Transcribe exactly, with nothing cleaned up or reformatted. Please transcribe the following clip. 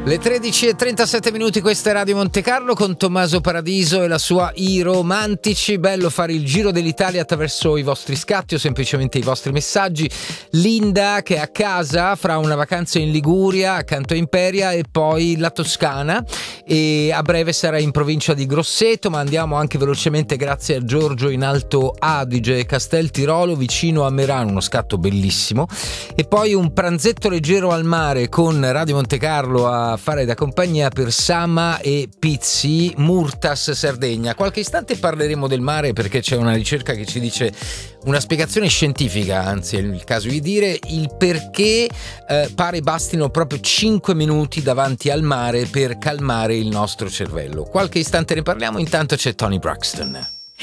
Le tredici e trentasette minuti, questa è Radio Monte Carlo con Tommaso Paradiso e la sua I Romantici. Bello fare il giro dell'Italia attraverso i vostri scatti o semplicemente i vostri messaggi. Linda che è a casa, fra una vacanza in Liguria accanto a Imperia e poi la Toscana, e a breve sarà in provincia di Grosseto, ma andiamo anche velocemente grazie a Giorgio in Alto Adige, Castel Tirolo vicino a Merano, uno scatto bellissimo, e poi un pranzetto leggero al mare con Radio Monte Carlo a fare da compagnia per Sama e Pizzi, Murtas, Sardegna. Qualche istante parleremo del mare perché c'è una ricerca che ci dice una spiegazione scientifica, anzi è il caso di dire il perché eh, pare bastino proprio cinque minuti davanti al mare per calmare il nostro cervello. Qualche istante ne parliamo, intanto c'è Tony Braxton.